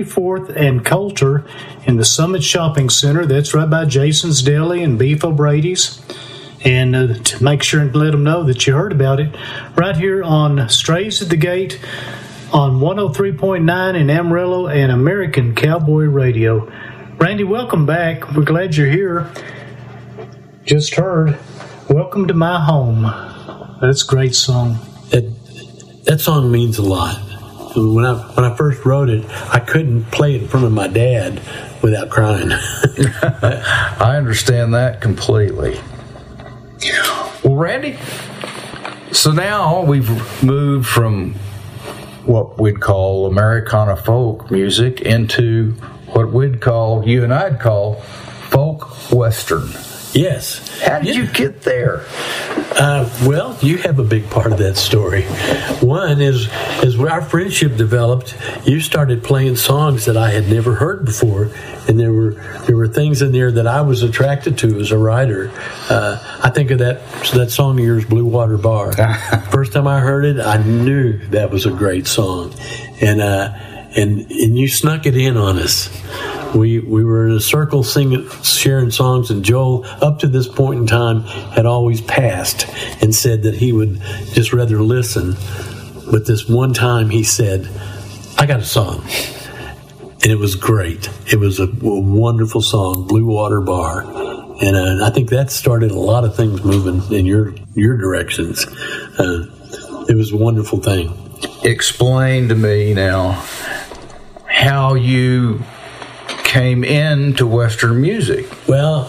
4th and Coulter in the Summit Shopping Center. That's right by Jason's Deli and Beef O'Brady's. And to make sure and let them know that you heard about it, right here on Strays at the Gate on 103.9 in Amarillo and American Cowboy Radio. Randy, welcome back. We're glad you're here. Just heard Welcome to My Home. That's a great song. That song means a lot. When I first wrote it, I couldn't play it in front of my dad without crying. I understand that completely. Well, Randy, so now we've moved from what we'd call Americana folk music into what you and I'd call folk western. Yes. How did you get there? Well, you have a big part of that story. One is where our friendship developed. You started playing songs that I had never heard before, and there were things in there that I was attracted to as a writer. I think of that song of yours, Blue Water Bar. First time I heard it, I knew that was a great song, and you snuck it in on us. We were in a circle sharing songs, and Joel, up to this point in time, had always passed and said that he would just rather listen. But this one time he said, I got a song. And it was great. It was a wonderful song, Blue Water Bar. And I think that started a lot of things moving in your directions. It was a wonderful thing. Explain to me now how you came into Western music. Well,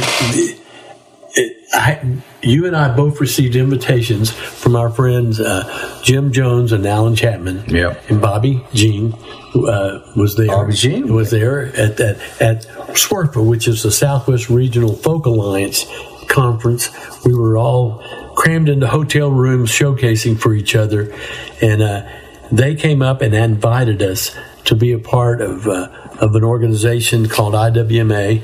you and I both received invitations from our friends Jim Jones and Alan Chapman. Yeah. And Bobby Jean was there. Bobby Jean was there at SWRFA, which is the Southwest Regional Folk Alliance Conference. We were all crammed into hotel rooms showcasing for each other, and they came up and invited us to be a part of an organization called IWMA,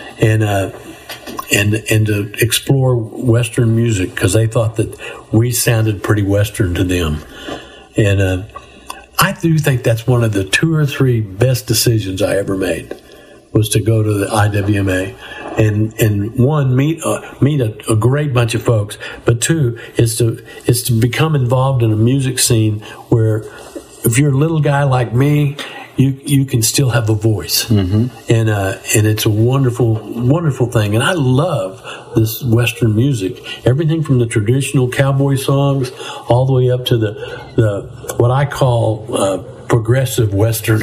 and to explore Western music, because they thought that we sounded pretty Western to them. And I do think that's one of the 2 or 3 best decisions I ever made, was to go to the IWMA and one, meet a great bunch of folks, but 2 is to become involved in a music scene where, if you're a little guy like me, you can still have a voice. Mm-hmm. And it's a wonderful, wonderful thing. And I love this Western music. Everything from the traditional cowboy songs all the way up to the what I call progressive Western.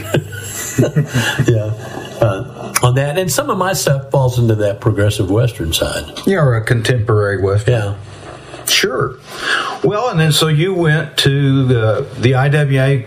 On that. And some of my stuff falls into that progressive Western side. You're a contemporary Western. Yeah. Sure. Well, and then so you went to the IWMA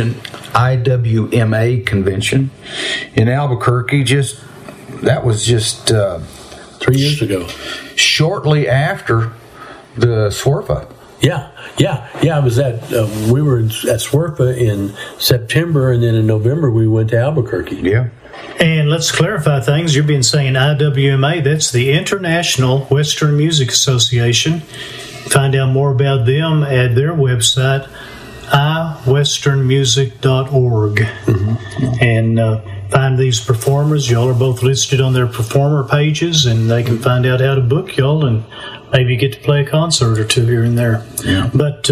convention in Albuquerque. That was just 3 years ago. Shortly after the SWRFA. Yeah. I was we were at SWRFA in September, and then in November we went to Albuquerque. Yeah. And let's clarify things. You've been saying IWMA. That's the International Western Music Association. Find out more about them at their website, iwesternmusic.org. Mm-hmm. And find these performers. Y'all are both listed on their performer pages, and they can find out how to book y'all and maybe get to play a concert or 2 here and there. Yeah. But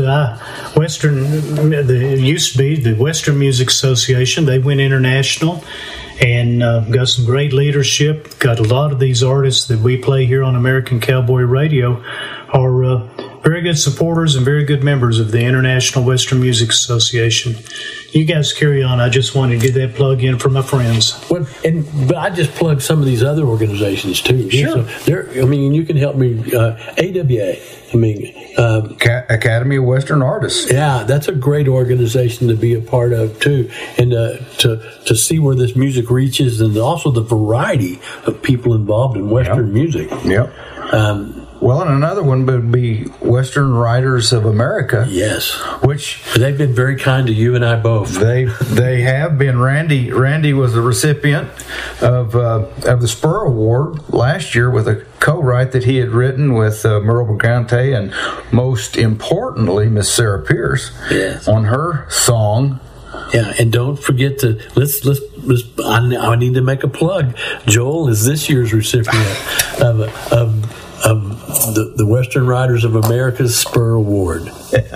it used to be the Western Music Association. They went international and got some great leadership. Got a lot of these artists that we play here on American Cowboy Radio are very good supporters and very good members of the International Western Music Association. You guys carry on. I just wanted to get that plug in for my friends. Well, but I just plugged some of these other organizations too. Sure. So you can help me. AWA. Academy of Western Artists. Yeah, that's a great organization to be a part of too, and to see where this music reaches, and also the variety of people involved in Western music. Yep. Well, and another one would be Western Writers of America. Yes, which they've been very kind to you and I both. They have been. Randy was the recipient of the Spur Award last year with a co-write that he had written with Merle Brigante and, most importantly, Miss Sarah Pierce. Yes. On her song. Yeah, and don't forget to let's I need to make a plug. Joel is this year's recipient of the Western Writers of America's Spur Award.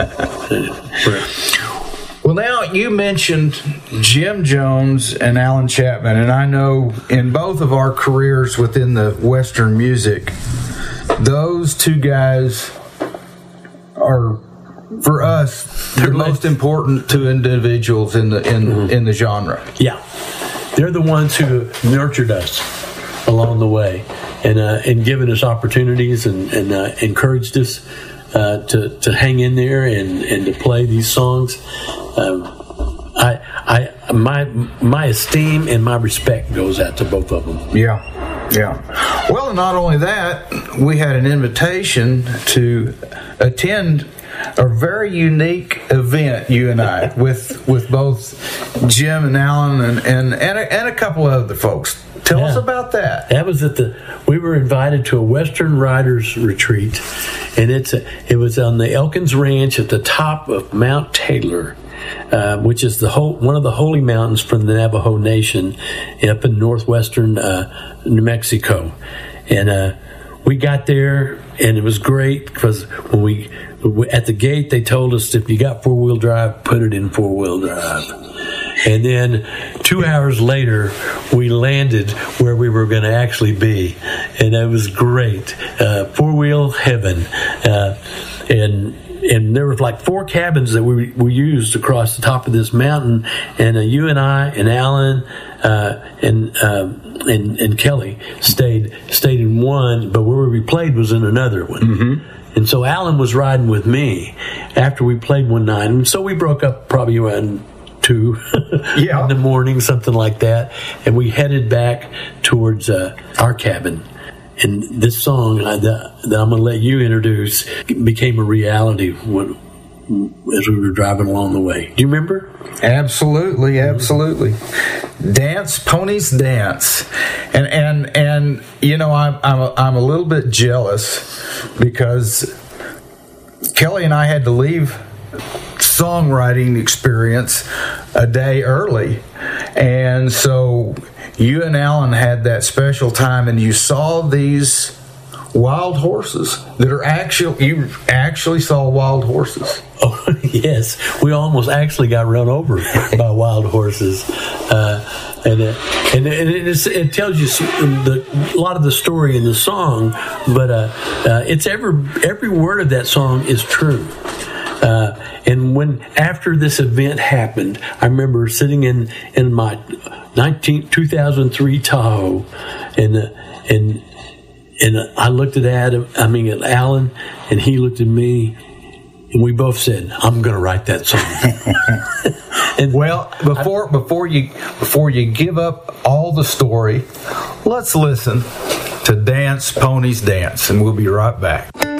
Well, now you mentioned Jim Jones and Alan Chapman, and I know in both of our careers within the Western music, those two guys are, for us, the most important two individuals in the genre. Yeah, they're the ones who nurtured us along the way, and given us opportunities and encouraged us to hang in there and to play these songs. My esteem and my respect goes out to both of them. Yeah. Well, and not only that, we had an invitation to attend a very unique event, you and I, with both Jim and Alan and a couple of other folks. Tell us about that. That was we were invited to a Western Writers Retreat, and it was on the Elkins Ranch at the top of Mount Taylor, which is one of the holy mountains from the Navajo Nation up in northwestern New Mexico. And we got there, and it was great because when at the gate they told us if you got 4-wheel drive, put it in 4-wheel drive. And then 2 hours later, we landed where we were going to actually be, and it was great. 4-wheel heaven, and there were like 4 cabins that we used across the top of this mountain, and you and I and Alan and Kelly stayed in one, but where we played was in another one. Mm-hmm. And so Alan was riding with me after we played one night, and so we broke up probably around 2 in the morning, something like that, and we headed back towards our cabin. And this song that I'm going to let you introduce became a reality as we were driving along the way. Do you remember? Absolutely. Dance, Ponies Dance. And you know, I'm a little bit jealous because Kelly and I had to leave songwriting experience a day early, and so you and Alan had that special time, and you saw these wild horses that are you actually saw wild horses. Oh yes, we almost actually got run over by wild horses, and it tells you a lot of the story in the song, but it's every word of that song is true. And after this event happened, I remember sitting in my 2003 Tahoe, and I looked at at Alan, and he looked at me, and we both said, "I'm going to write that song." And well, before you give up all the story, let's listen to Dance, Ponies Dance, and we'll be right back.